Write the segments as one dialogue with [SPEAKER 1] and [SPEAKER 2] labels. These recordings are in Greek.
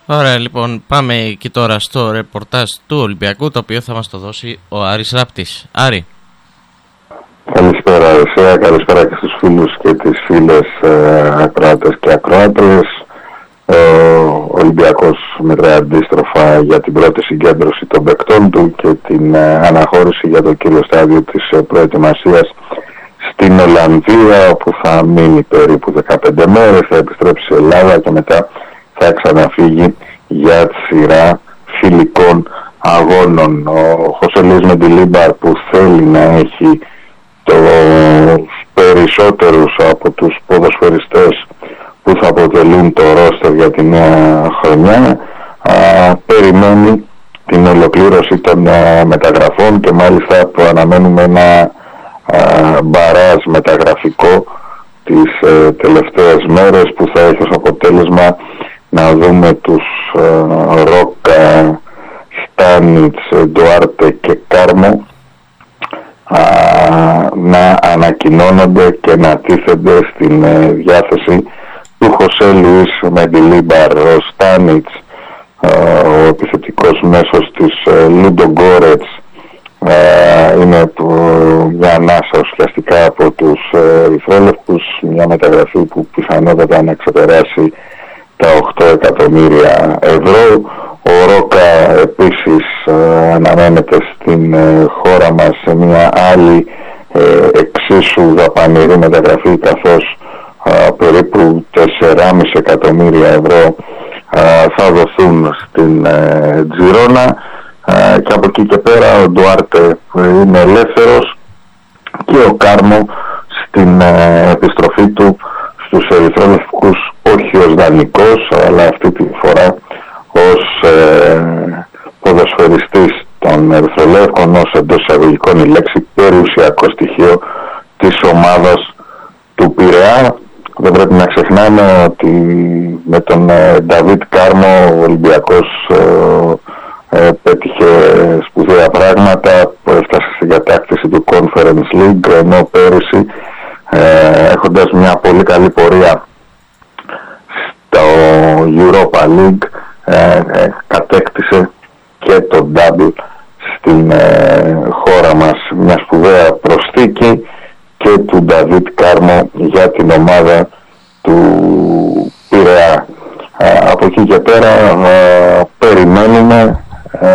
[SPEAKER 1] Ωραία, λοιπόν, πάμε και τώρα στο ρεπορτάζ του Ολυμπιακού, το οποίο θα μας το δώσει ο Άρης Ράπτης. Άρη.
[SPEAKER 2] Καλησπέρα εσέα, καλησπέρα και στους φίλους και τις φίλες ακροάτες και ακροάτριες. Ο Ολυμπιακός μετράει αντίστροφα για την πρώτη συγκέντρωση των παικτών του και την αναχώρηση για το κύριο στάδιο της προετοιμασίας στην Ολλανδία, όπου θα μείνει περίπου 15 μέρες, θα επιστρέψει σε Ελλάδα και μετά θα ξαναφύγει για σειρά φιλικών αγώνων. Ο Χωσέ Λουίς Μεντιλίμπαρ, που θέλει να έχει τους περισσότερους από τους ποδοσφαιριστές που θα αποτελούν το ρόστερ για τη νέα χρονιά, περιμένει την ολοκλήρωση των μεταγραφών και μάλιστα που αναμένουμε ένα μπαράζ μεταγραφικό τις τελευταίες μέρες, που θα έχει ως αποτέλεσμα να δούμε τους Ρόκα, Στάνιτς, Ντουάρτε και Κάρμο να ανακοινώνονται και να τίθενται στην διάθεση του Χωσέ Λουίς Μεντιλίμπαρ. Ο Στάνιτς, ο επιθετικός μέσος της Λούντο Γκόρετς, είναι μια ανάσα ουσιαστικά από τους ερυθρόλευκους, μια μεταγραφή που πιθανότατα να ξεπεράσει τα 8 εκατομμύρια ευρώ. Ο Ρόκα επίσης αναμένεται στην χώρα μας σε μια άλλη εξίσου δαπανηρή μεταγραφή, καθώς περίπου 4,5 εκατομμύρια ευρώ θα δοθούν στην Τζιρόνα, και από εκεί και πέρα ο Ντουάρτε είναι ελεύθερος και ο Κάρμο στην επιστροφή του στους ερυθρόλευκους, όχι ως δανεικός, αλλά αυτή τη φορά ως ποδοσφαιριστής των ερυθρολεύκων, ως εντός εισαγωγικών η λέξη περιουσιακό στοιχείο της ομάδας του Πειραιά. Δεν πρέπει να ξεχνάμε ότι με τον Νταβίτ Κάρμο ο Ολυμπιακός πέτυχε σπουδαία πράγματα, που έφτασε στην κατάκτηση του Conference League, ενώ πέρυσι έχοντας μια πολύ καλή πορεία στο Europa League κατέκτησε και το double στην χώρα μας, μια σπουδαία προσθήκη και του Νταβίτ Κάρμο για την ομάδα του Πειραιά. Από εκεί και πέρα περιμένουμε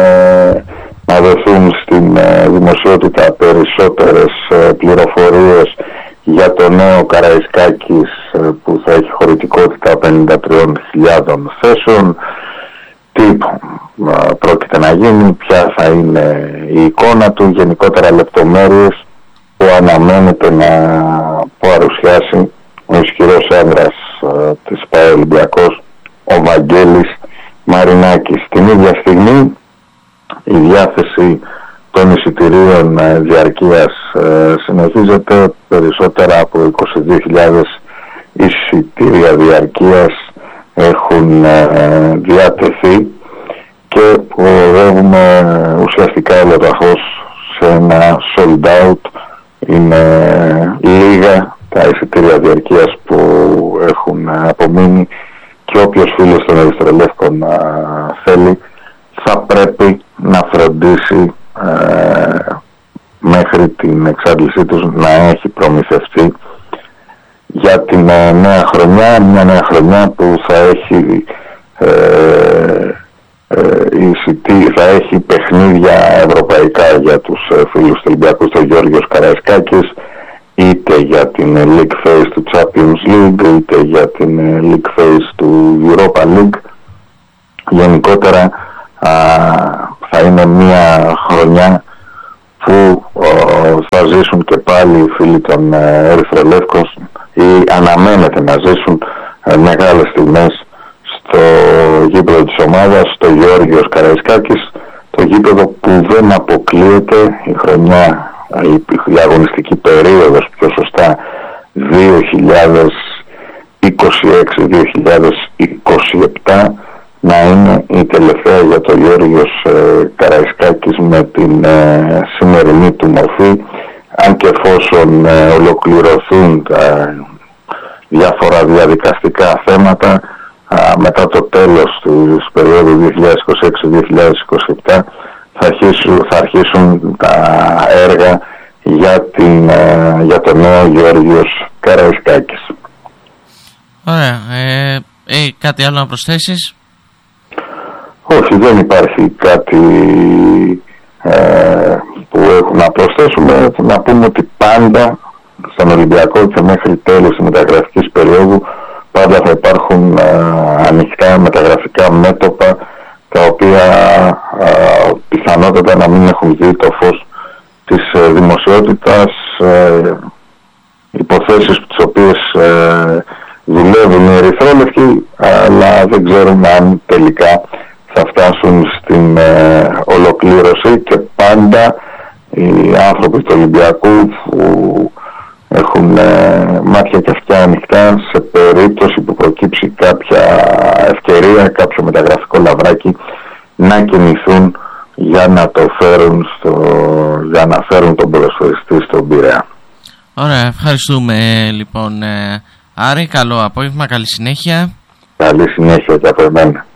[SPEAKER 2] να δοθούν στην δημοσιότητα περισσότερες πληροφορίες για το νέο Καραϊσκάκης, που θα έχει χωρητικότητα 53.000 θέσεων, τι πρόκειται να γίνει, ποια θα είναι η εικόνα του, γενικότερα λεπτομέρειες που αναμένεται να παρουσιάσει ο ισχυρός άνδρας της ΠΑΕ Ολυμπιακός, ο Βαγγέλης Μαρινάκης. Την ίδια στιγμή η διάθεση των εισιτηρίων διαρκείας συνεχίζεται. Περισσότερα από 22.000 εισιτήρια διαρκείας έχουν διατεθεί και οδεύουμε ουσιαστικά ολοταχώς σε ένα sold out. Είναι λίγα τα εισιτήρια διαρκείας που έχουν απομείνει και όποιος φίλος των ερυθρολεύκων θέλει θα πρέπει να φροντίσει μέχρι την εξάντλησή τους να έχει προμηθευτεί για την νέα χρονιά, μια νέα χρονιά που θα έχει θα έχει παιχνίδια ευρωπαϊκά για τους φίλους του Ολυμπιακού, στο Γιώργος Καραϊσκάκης, είτε για την League Phase του Champions League, είτε για την League Phase του Europa League. Γενικότερα θα είναι μια χρονιά που θα ζήσουν και πάλι οι φίλοι των ερυθρολεύκων, ή αναμένεται να ζήσουν μεγάλες στιγμές στο γήπεδο της ομάδας, στο Γεώργιος Καραϊσκάκης, το γήπεδο που δεν αποκλείεται η χρονιά, η αγωνιστική περίοδος πιο σωστά 2026-2027 να είναι η τελευταία για το Γεώργιος Καραϊσκάκης με την σημερινή του μορφή, αν και εφόσον ολοκληρωθούν τα διάφορα διαδικαστικά θέματα, μετά το τέλος της περίοδου 2026-2027 θα αρχίσουν τα έργα για το νέο Γεώργιος Καραϊσκάκης.
[SPEAKER 1] Ωραία. Κάτι άλλο να προσθέσεις?
[SPEAKER 2] Όχι, δεν υπάρχει κάτι που έχουμε να προσθέσουμε. Να πούμε ότι πάντα στον Ολυμπιακό και μέχρι τέλος της μεταγραφικής περίοδου πάντα θα υπάρχουν ανοιχτά μεταγραφικά μέτωπα, τα οποία πιθανότατα να μην έχουν δει το φως της δημοσιότητας, υποθέσεις τις οποίες δουλεύουν οι ερυθρόλευκοι, αλλά δεν ξέρουμε αν τελικά θα φτάσουν στην ολοκλήρωση, και πάντα οι άνθρωποι του Ολυμπιακού που έχουν μάτια και αυτιά ανοιχτά, σε περίπτωση που προκύψει κάποια ευκαιρία, κάποιο μεταγραφικό λαβράκι, να κινηθούν για να το φέρουν για να φέρουν τον ποδοσφαιριστή στον Πειραιά.
[SPEAKER 1] Ωραία, ευχαριστούμε λοιπόν Άρη, καλό απόγευμα, καλή συνέχεια.
[SPEAKER 2] Καλή συνέχεια και από εμένα.